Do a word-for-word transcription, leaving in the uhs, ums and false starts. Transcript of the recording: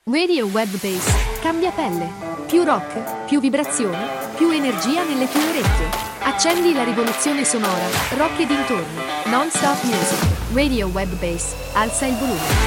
Radio Web Bass cambia pelle. Più rock, più vibrazioni, più energia nelle tue orecchie. Accendi la rivoluzione sonora, rock e dintorni. Non stop music. Radio Web Bass. Alza il volume.